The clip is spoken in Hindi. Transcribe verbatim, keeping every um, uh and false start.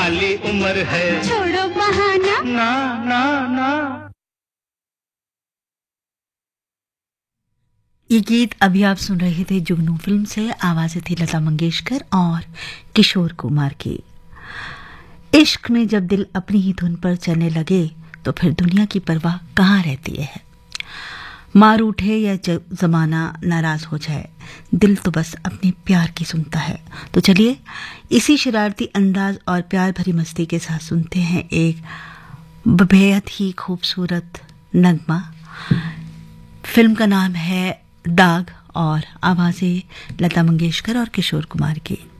बाली उम्र है, छोड़ो बहाना, ना ना ना। ये गीत अभी आप सुन रहे थे जुगनू फिल्म से। आवाजें थी लता मंगेशकर और किशोर कुमार की। इश्क में जब दिल अपनी ही धुन पर चलने लगे तो फिर दुनिया की परवाह कहाँ रहती है। मार उठे या जमाना नाराज हो जाए, दिल तो बस अपने प्यार की सुनता है। तो चलिए इसी शरारती अंदाज और प्यार भरी मस्ती के साथ सुनते हैं एक बेहद ही खूबसूरत नगमा। फिल्म का नाम है दाग और आवाजें लता मंगेशकर और किशोर कुमार की।